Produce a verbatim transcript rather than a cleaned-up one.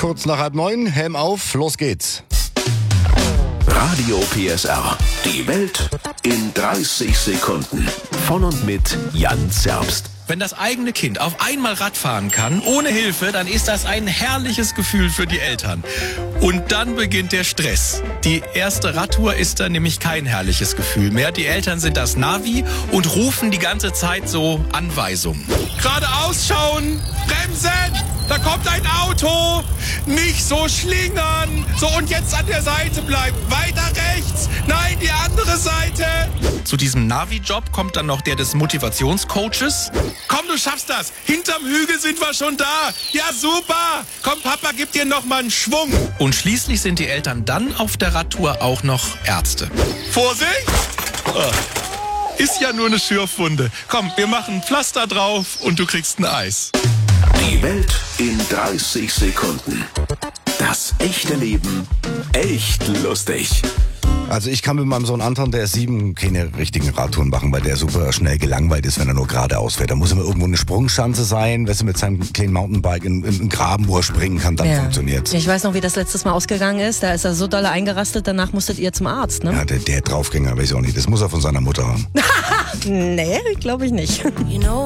Kurz nach halb neun, Helm auf, los geht's. Radio P S R. Die Welt in dreißig Sekunden. Von und mit Jan Zerbst. Wenn das eigene Kind auf einmal Rad fahren kann, ohne Hilfe, dann ist das ein herrliches Gefühl für die Eltern. Und dann beginnt der Stress. Die erste Radtour ist dann nämlich kein herrliches Gefühl mehr. Die Eltern sind das Navi und rufen die ganze Zeit so Anweisungen. Geradeaus schauen, bremsen, da kommt ein Auto, nicht so schlingern. So, und jetzt an der Seite bleiben, weiter rechts, nein, die andere Seite. Zu diesem Navi-Job kommt dann noch der des Motivationscoaches. Komm, du schaffst das. Hinterm Hügel sind wir schon da. Ja, super. Komm, Papa, gib dir noch mal einen Schwung. Und schließlich sind die Eltern dann auf der Radtour auch noch Ärzte. Vorsicht! Oh, ist ja nur eine Schürfwunde. Komm, wir machen ein Pflaster drauf und du kriegst ein Eis. Die Welt in dreißig Sekunden. Das echte Leben echt lustig. Also ich kann mit meinem Sohn Anton, der ist sieben, keine richtigen Radtouren machen, weil der super schnell gelangweilt ist, wenn er nur geradeaus fährt. Da muss immer irgendwo eine Sprungschanze sein, weißt du, mit seinem kleinen Mountainbike in, in einen Graben, wo er springen kann, dann Ja. funktioniert's. Ich weiß noch, wie das letztes Mal ausgegangen ist. Da ist er so doll eingerastet, danach musstet ihr zum Arzt, ne? Ja, der, der Draufgänger, weiß ich auch nicht. Das muss er von seiner Mutter haben. Nee, glaube ich nicht. You know